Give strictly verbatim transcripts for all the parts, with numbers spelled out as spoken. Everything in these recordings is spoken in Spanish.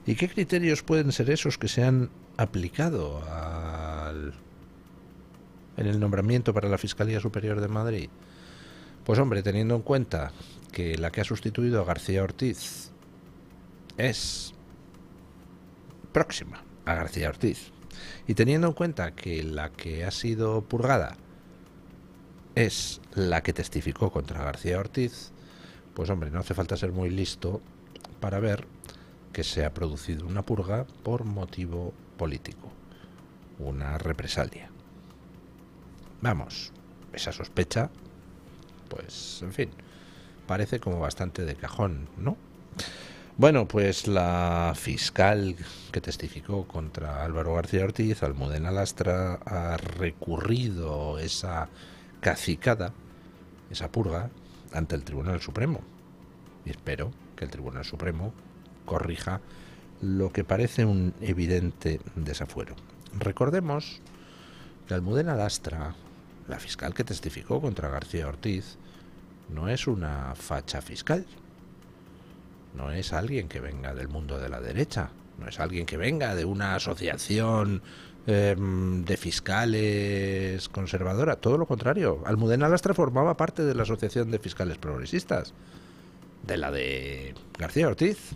¿Y qué criterios pueden ser esos que se han aplicado al, en el nombramiento para la Fiscalía Superior de Madrid? Pues hombre, teniendo en cuenta que la que ha sustituido a García Ortiz es próxima a García Ortiz, y teniendo en cuenta que la que ha sido purgada es la que testificó contra García Ortiz, pues hombre, no hace falta ser muy listo para ver que se ha producido una purga por motivo político, una represalia. Vamos, esa sospecha, pues, en fin, parece como bastante de cajón, ¿no? Bueno, pues la fiscal que testificó contra Álvaro García Ortiz, Almudena Lastra, ha recurrido esa cacicada, esa purga, ante el Tribunal Supremo. Y espero que el Tribunal Supremo corrija lo que parece un evidente desafuero. Recordemos que Almudena Lastra, la fiscal que testificó contra García Ortiz, no es una facha fiscal, no es alguien que venga del mundo de la derecha, no es alguien que venga de una asociación eh, de fiscales conservadora, todo lo contrario. Almudena Lastra formaba parte de la Asociación de Fiscales Progresistas, de la de García Ortiz.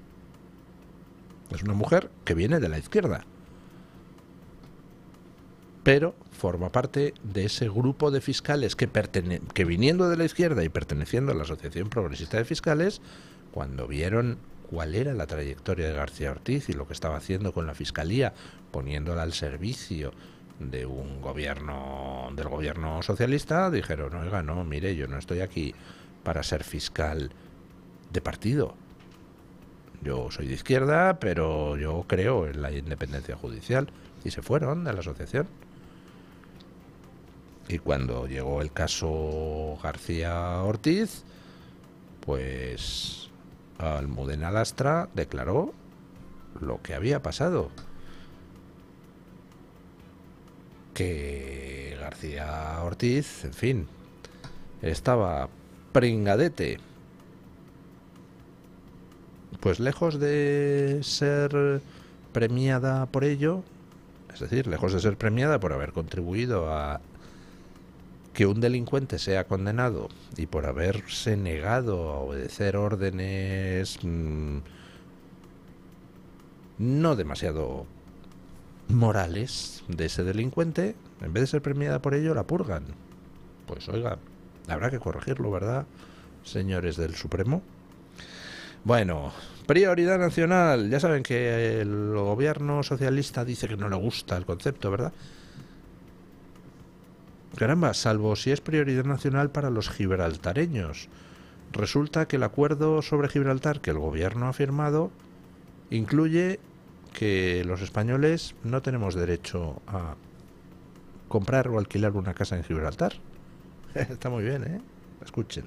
Es una mujer que viene de la izquierda, pero forma parte de ese grupo de fiscales que, pertene que viniendo de la izquierda y perteneciendo a la Asociación Progresista de Fiscales, cuando vieron cuál era la trayectoria de García Ortiz y lo que estaba haciendo con la Fiscalía, poniéndola al servicio de un gobierno, del gobierno socialista, dijeron, oiga, no, mire, yo no estoy aquí para ser fiscal de partido. Yo soy de izquierda, pero yo creo en la independencia judicial. Y se fueron de la asociación. Y cuando llegó el caso García Ortiz, pues Almudena Lastra declaró lo que había pasado. Que García Ortiz, en fin, estaba pringadete. Pues lejos de ser premiada por ello, es decir, lejos de ser premiada por haber contribuido a que un delincuente sea condenado y por haberse negado a obedecer órdenes mmm, no demasiado morales de ese delincuente, en vez de ser premiada por ello, la purgan. Pues oiga, habrá que corregirlo, ¿verdad, señores del Supremo? Bueno, prioridad nacional. Ya saben que el gobierno socialista dice que no le gusta el concepto, ¿verdad? Caramba, salvo si es prioridad nacional para los gibraltareños. Resulta que el acuerdo sobre Gibraltar que el gobierno ha firmado incluye que los españoles no tenemos derecho a comprar o alquilar una casa en Gibraltar. Está muy bien, ¿eh? Escuchen.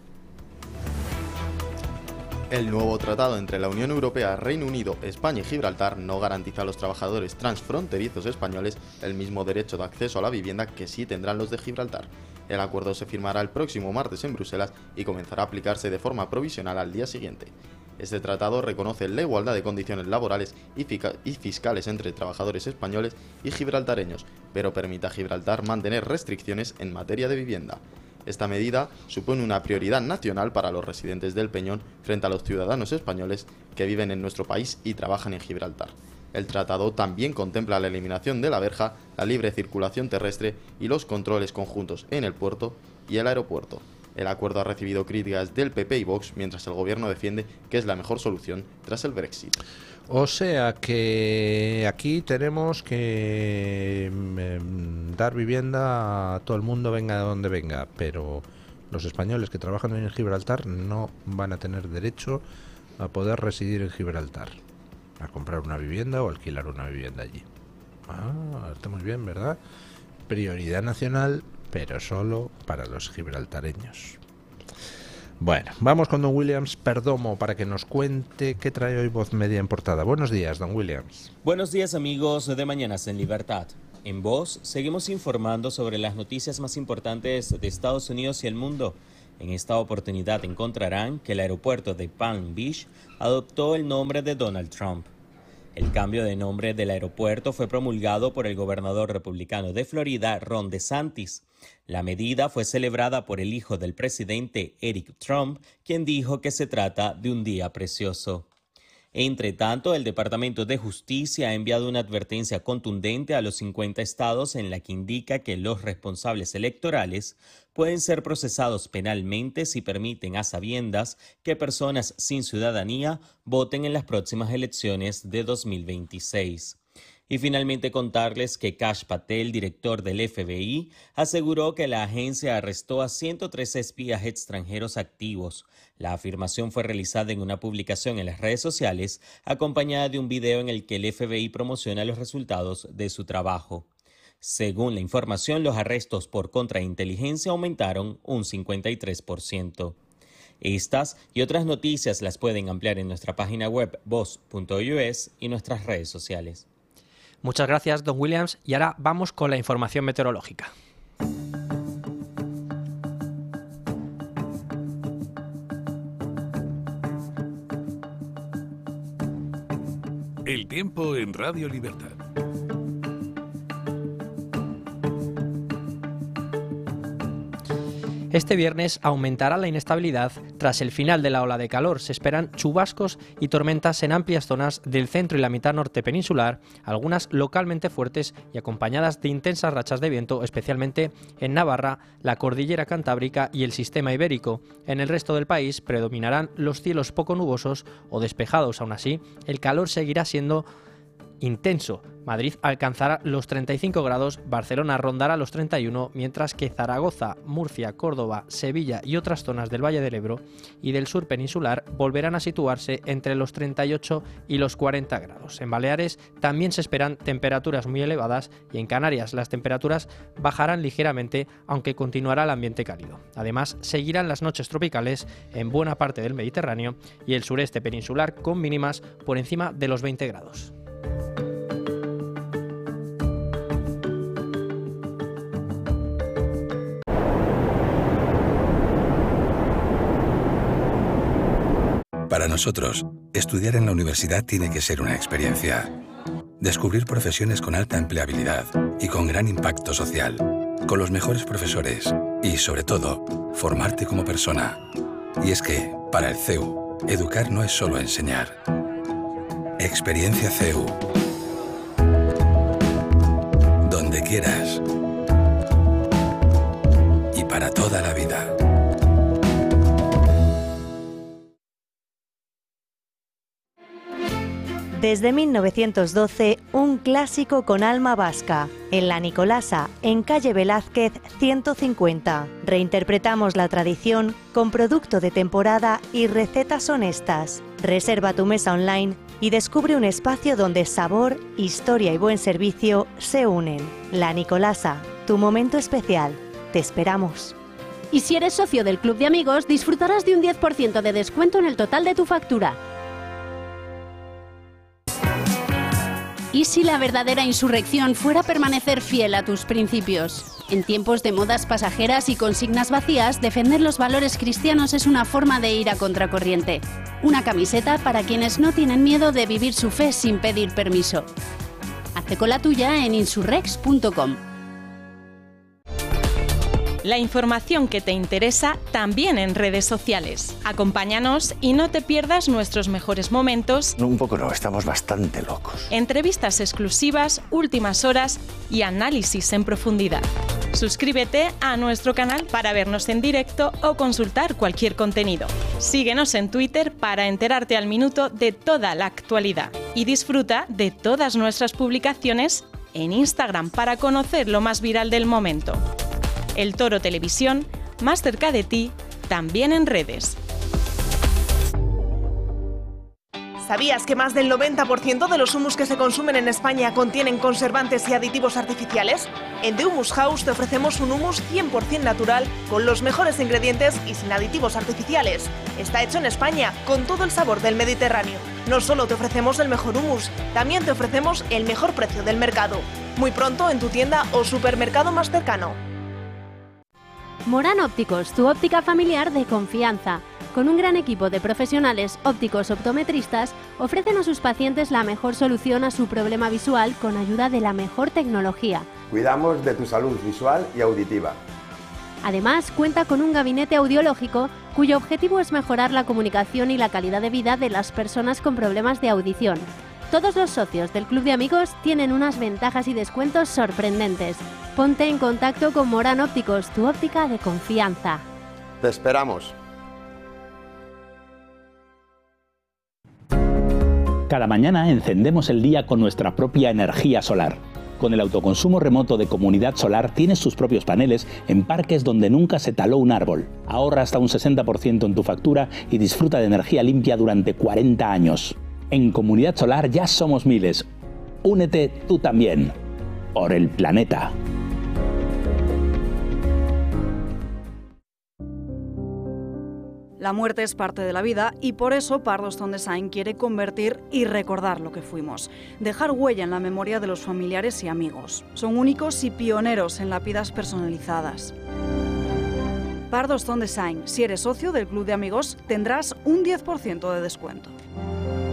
El nuevo tratado entre la Unión Europea, Reino Unido, España y Gibraltar no garantiza a los trabajadores transfronterizos españoles el mismo derecho de acceso a la vivienda que sí tendrán los de Gibraltar. El acuerdo se firmará el próximo martes en Bruselas y comenzará a aplicarse de forma provisional al día siguiente. Este tratado reconoce la igualdad de condiciones laborales y, y fiscales entre trabajadores españoles y gibraltareños, pero permite a Gibraltar mantener restricciones en materia de vivienda. Esta medida supone una prioridad nacional para los residentes del Peñón frente a los ciudadanos españoles que viven en nuestro país y trabajan en Gibraltar. El tratado también contempla la eliminación de la verja, la libre circulación terrestre y los controles conjuntos en el puerto y el aeropuerto. El acuerdo ha recibido críticas del P P y Vox, mientras el gobierno defiende que es la mejor solución tras el Brexit. O sea que aquí tenemos que dar vivienda a todo el mundo, venga de donde venga, pero los españoles que trabajan en Gibraltar no van a tener derecho a poder residir en Gibraltar, a comprar una vivienda o alquilar una vivienda allí. Ah, está muy bien, ¿verdad? Prioridad nacional, pero solo para los gibraltareños. Bueno, vamos con don Williams Perdomo para que nos cuente qué trae hoy Voz Media en portada. Buenos días, don Williams. Buenos días, amigos de Mañanas en Libertad. En Voz seguimos informando sobre las noticias más importantes de Estados Unidos y el mundo. En esta oportunidad encontrarán que el aeropuerto de Palm Beach adoptó el nombre de Donald Trump. El cambio de nombre del aeropuerto fue promulgado por el gobernador republicano de Florida, Ron DeSantis. La medida fue celebrada por el hijo del presidente, Eric Trump, quien dijo que se trata de un día precioso. Entre tanto, el Departamento de Justicia ha enviado una advertencia contundente a los cincuenta estados en la que indica que los responsables electorales pueden ser procesados penalmente si permiten a sabiendas que personas sin ciudadanía voten en las próximas elecciones de dos mil veintiséis. Y finalmente contarles que Kash Patel, director del F B I, aseguró que la agencia arrestó a ciento trece espías extranjeros activos. La afirmación fue realizada en una publicación en las redes sociales, acompañada de un video en el que el F B I promociona los resultados de su trabajo. Según la información, los arrestos por contrainteligencia aumentaron un cincuenta y tres por ciento. Estas y otras noticias las pueden ampliar en nuestra página web voz punto u es y nuestras redes sociales. Muchas gracias, don Williams. Y ahora vamos con la información meteorológica. El tiempo en Radio Libertad. Este viernes aumentará la inestabilidad tras el final de la ola de calor. Se esperan chubascos y tormentas en amplias zonas del centro y la mitad norte peninsular, algunas localmente fuertes y acompañadas de intensas rachas de viento, especialmente en Navarra, la cordillera cantábrica y el sistema ibérico. En el resto del país predominarán los cielos poco nubosos o despejados. Aún así, el calor seguirá siendo intenso. Madrid alcanzará los treinta y cinco grados, Barcelona rondará los treinta y uno, mientras que Zaragoza, Murcia, Córdoba, Sevilla y otras zonas del Valle del Ebro y del sur peninsular volverán a situarse entre los treinta y ocho y los cuarenta grados. En Baleares también se esperan temperaturas muy elevadas y en Canarias las temperaturas bajarán ligeramente, aunque continuará el ambiente cálido. Además, seguirán las noches tropicales en buena parte del Mediterráneo y el sureste peninsular con mínimas por encima de los veinte grados. Para nosotros, estudiar en la universidad tiene que ser una experiencia. Descubrir profesiones con alta empleabilidad y con gran impacto social, con los mejores profesores y, sobre todo, formarte como persona. Y es que, para el C E U, educar no es solo enseñar. Experiencia C E U. Donde quieras. Y para toda la vida. Desde mil novecientos doce, un clásico con alma vasca. En La Nicolasa, en calle Velázquez ciento cincuenta. Reinterpretamos la tradición con producto de temporada y recetas honestas. Reserva tu mesa online y descubre un espacio donde sabor, historia y buen servicio se unen. La Nicolasa, tu momento especial. Te esperamos. Y si eres socio del Club de Amigos, disfrutarás de un diez por ciento de descuento en el total de tu factura. ¿Y si la verdadera insurrección fuera permanecer fiel a tus principios? En tiempos de modas pasajeras y consignas vacías, defender los valores cristianos es una forma de ir a contracorriente. Una camiseta para quienes no tienen miedo de vivir su fe sin pedir permiso. Hazte con la tuya en insurrex punto com. La información que te interesa también en redes sociales. Acompáñanos y no te pierdas nuestros mejores momentos. Un poco no, estamos bastante locos. Entrevistas exclusivas, últimas horas y análisis en profundidad. Suscríbete a nuestro canal para vernos en directo o consultar cualquier contenido. Síguenos en Twitter para enterarte al minuto de toda la actualidad. Y disfruta de todas nuestras publicaciones en Instagram para conocer lo más viral del momento. El Toro Televisión, más cerca de ti, también en redes. ¿Sabías que más del noventa por ciento de los humus que se consumen en España contienen conservantes y aditivos artificiales? En The Humus House te ofrecemos un humus cien por ciento natural, con los mejores ingredientes y sin aditivos artificiales. Está hecho en España, con todo el sabor del Mediterráneo. No solo te ofrecemos el mejor humus, también te ofrecemos el mejor precio del mercado. Muy pronto en tu tienda o supermercado más cercano. Morán Ópticos, tu óptica familiar de confianza. Con un gran equipo de profesionales ópticos optometristas, ofrecen a sus pacientes la mejor solución a su problema visual con ayuda de la mejor tecnología. Cuidamos de tu salud visual y auditiva. Además, cuenta con un gabinete audiológico cuyo objetivo es mejorar la comunicación y la calidad de vida de las personas con problemas de audición. Todos los socios del Club de Amigos tienen unas ventajas y descuentos sorprendentes. Ponte en contacto con Morán Ópticos, tu óptica de confianza. Te esperamos. Cada mañana encendemos el día con nuestra propia energía solar. Con el autoconsumo remoto de Comunidad Solar tienes tus propios paneles en parques donde nunca se taló un árbol. Ahorra hasta un sesenta por ciento en tu factura y disfruta de energía limpia durante cuarenta años. En Comunidad Solar ya somos miles. Únete tú también. Por el planeta. La muerte es parte de la vida y por eso Pardos Design quiere convertir y recordar lo que fuimos. Dejar huella en la memoria de los familiares y amigos. Son únicos y pioneros en lápidas personalizadas. Pardos Design. Si eres socio del Club de Amigos, tendrás un diez por ciento de descuento.